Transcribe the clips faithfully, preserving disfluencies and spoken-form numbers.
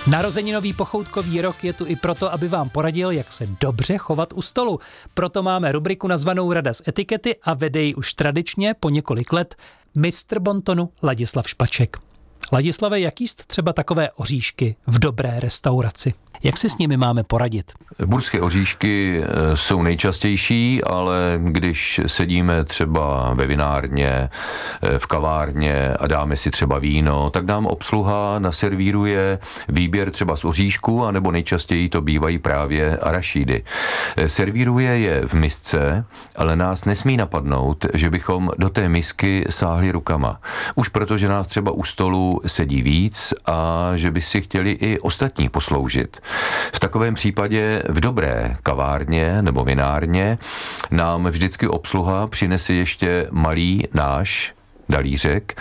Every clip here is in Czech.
Narozeninový pochoutkový rok je tu i proto, aby vám poradil, jak se dobře chovat u stolu. Proto máme rubriku nazvanou Rada z etikety a vede ji už tradičně po několik let mistr bontonu Ladislav Špaček. Ladislave, jak jíst třeba takové oříšky v dobré restauraci? Jak si s nimi máme poradit? Burské oříšky jsou nejčastější, ale když sedíme třeba ve vinárně, v kavárně a dáme si třeba víno, tak nám obsluha naservíruje výběr třeba z oříšku, anebo nejčastěji to bývají právě arašídy. Servíruje je v misce, ale nás nesmí napadnout, že bychom do té misky sáhli rukama. Už proto, že nás třeba u stolu sedí víc a že by si chtěli i ostatní posloužit. V takovém případě v dobré kavárně nebo vinárně nám vždycky obsluha přinese ještě malý náš dalířek,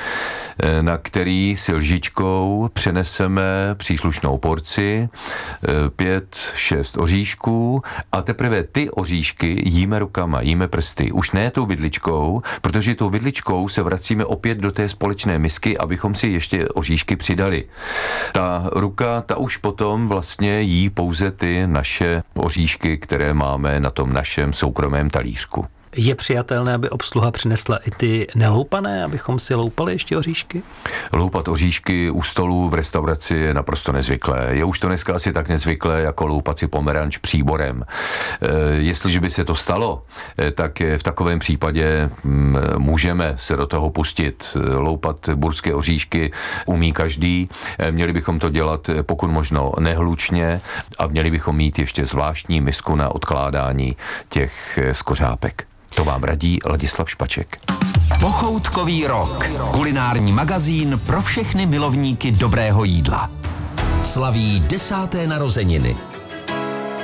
na který si lžičkou přeneseme příslušnou porci, pět, šest oříšků a teprve ty oříšky jíme rukama, jíme prsty. Už ne tou vidličkou, protože tou vidličkou se vracíme opět do té společné misky, abychom si ještě oříšky přidali. Ta ruka, ta už potom vlastně jí pouze ty naše oříšky, které máme na tom našem soukromém talířku. Je přijatelné, aby obsluha přinesla i ty neloupané, abychom si loupali ještě oříšky? Loupat oříšky u stolu v restauraci je naprosto nezvyklé. Je už to dneska asi tak nezvyklé, jako loupat si pomeranč příborem. E, jestliže by se to stalo, e, tak v takovém případě m, můžeme se do toho pustit. Loupat burské oříšky umí každý. E, měli bychom to dělat pokud možno nehlučně a měli bychom mít ještě zvláštní misku na odkládání těch skořápek. To vám radí Ladislav Špaček. Pochoutkový rok. Kulinární magazín pro všechny milovníky dobrého jídla. Slaví desáté narozeniny.